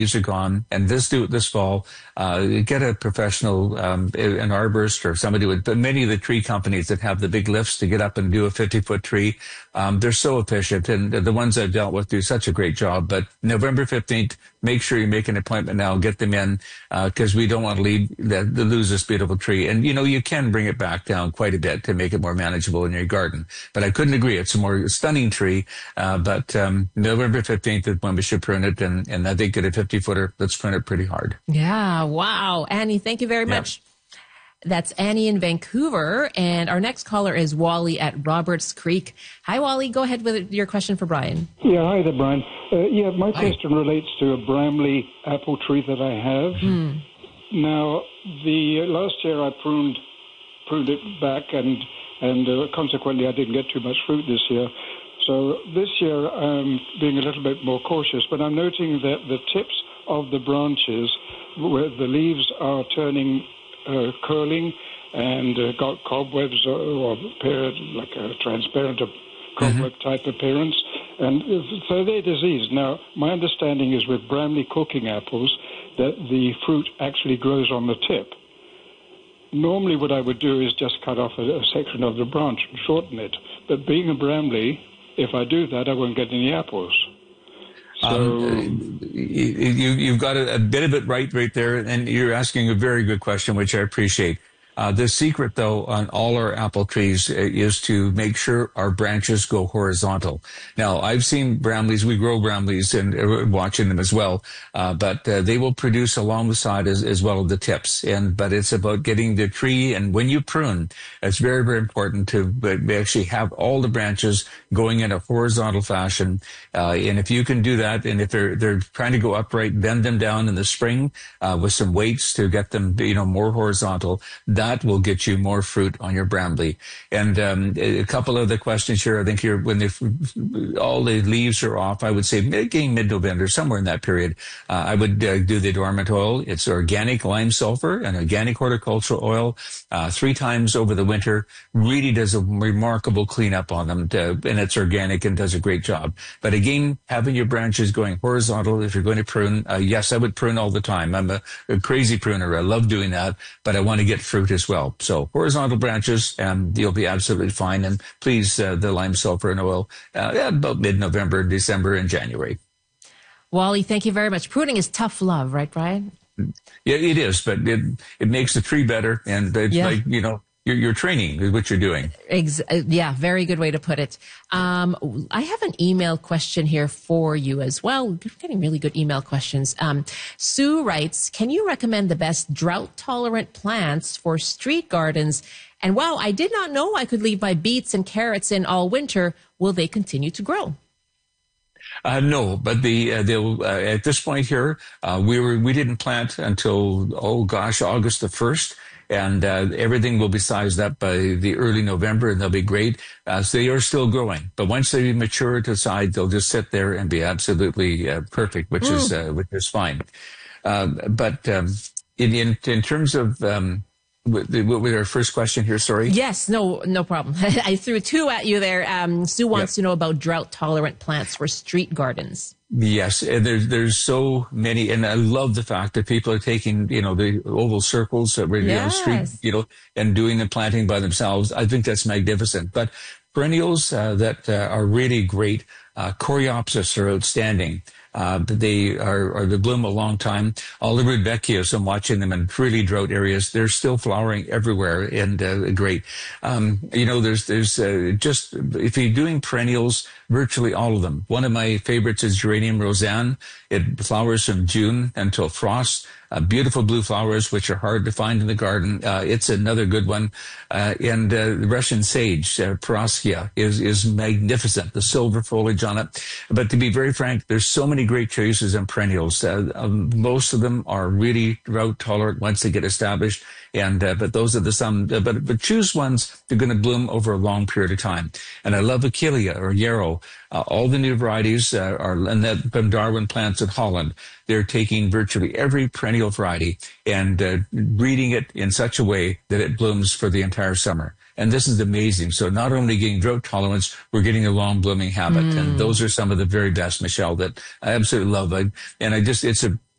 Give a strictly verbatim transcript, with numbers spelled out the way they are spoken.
leaves are gone, and this do it this fall. Uh, get a professional, um, an arborist or somebody with, but many of the tree companies that have the big lifts to get up and do a fifty foot tree, um, they're so efficient, and the ones I've dealt with do such a great job. But November fifteenth, make sure you make an appointment now, get them in, because uh, we don't want to leave the, the lose this beautiful tree. And you know, you can bring it back down quite a bit to make it more manageable in your garden. But I couldn't agree; it's a more stunning tree. Uh, but um, November fifteenth is when we should prune it, and and I think at a fifty footer, let's prune it pretty hard. Yeah, wow, Annie, thank you very Yeah. much. That's Annie in Vancouver, and our next caller is Wally at Roberts Creek. Hi, Wally. Go ahead with your question for Brian. Yeah, hi there, Brian. Uh, yeah, my Hi. question relates to a Bramley apple tree that I have. Hmm. Now, the uh, last year I pruned pruned it back, and and uh, consequently I didn't get too much fruit this year. So this year I'm being a little bit more cautious, but I'm noting that the tips of the branches, where the leaves are turning uh, curling and uh, got cobwebs or, or appear like a transparent cobweb mm-hmm. type appearance, and so they're diseased. Now, my understanding is with Bramley cooking apples that the fruit actually grows on the tip. Normally what I would do is just cut off a, a section of the branch and shorten it, but being a Bramley, if I do that, I won't get any apples. So um, you, you've got a, a bit of it right, right there, and you're asking a very good question, which I appreciate. Uh, the secret, though, on all our apple trees is to make sure our branches go horizontal. Now, I've seen Bramleys, we grow Bramleys and uh, watching them as well, uh, but uh, they will produce along the side as, as well as the tips. And but it's about getting the tree, and when you prune, it's very, very important to actually have all the branches going in a horizontal fashion. Uh, and if you can do that, and if they're they're trying to go upright, bend them down in the spring uh, with some weights to get them, you know, more horizontal. That will get you more fruit on your Bramley. And um, a couple of the questions here, I think here, when they, all the leaves are off, I would say getting mid-November, somewhere in that period, uh, I would uh, do the dormant oil. It's organic lime sulfur and organic horticultural oil uh, three times over the winter. Really does a remarkable cleanup on them, to, and it's organic and does a great job. But again, having your branches going horizontal, if you're going to prune, uh, yes, I would prune all the time. I'm a, a crazy pruner. I love doing that, but I want to get fruit as well. So horizontal branches, and you'll be absolutely fine. And please, uh, the lime sulfur and oil, uh, yeah, about mid-November, December, and January. Wally, thank you very much. Pruning is tough love, right, Brian? Yeah, it is, but it it makes the tree better, and it's yeah. like, you know, You're, you're training is what you're doing. Ex- yeah, very good way to put it. Um, I have an email question here for you as well. We're getting really good email questions. Um, Sue writes, can you recommend the best drought-tolerant plants for street gardens? And wow, I did not know I could leave my beets and carrots in all winter. Will they continue to grow? Uh, no, but the uh, they'll uh, at this point here, uh, we were we didn't plant until oh gosh August the first. And uh, everything will be sized up by the early November, and they'll be great. Uh, so they are still growing, but once they mature to size, they'll just sit there and be absolutely uh, perfect, which mm. is uh, which is fine. Uh, but um, in, in in terms of um, what was our first question here? Sorry. Yes, no, no problem. I threw two at you there. Um, Sue wants yep. to know about drought-tolerant plants for street gardens. Yes, and there's there's so many, and I love the fact that people are taking, you know, the oval circles that we're yes. on the street, you know, and doing the planting by themselves. I think that's magnificent. But perennials uh, that uh, are really great, uh, Coreopsis are outstanding. Uh, they are, are they bloom a long time. All the Rudbeckias, I'm watching them in really drought areas. They're still flowering everywhere, and uh, great. Um, you know, there's there's uh, just if you're doing perennials, virtually all of them. One of my favorites is Geranium Roseanne. It flowers from June until frost. Uh, beautiful blue flowers, which are hard to find in the garden. Uh, it's another good one. Uh, and uh, the Russian sage, uh, Paraskia, is is magnificent, the silver foliage on it. But to be very frank, there's so many great choices in perennials. Uh, um, most of them are really drought tolerant once they get established. And uh, but those are the some. Uh, but but choose ones that are going to bloom over a long period of time. And I love Achillea or Yarrow. Uh, all the new varieties uh, are, and that from Darwin Plants in Holland. They're taking virtually every perennial variety and uh, breeding it in such a way that it blooms for the entire summer. And this is amazing. So not only getting drought tolerance, we're getting a long blooming habit. Mm. And those are some of the very best, Michelle, that I absolutely love. I, and I just, it's a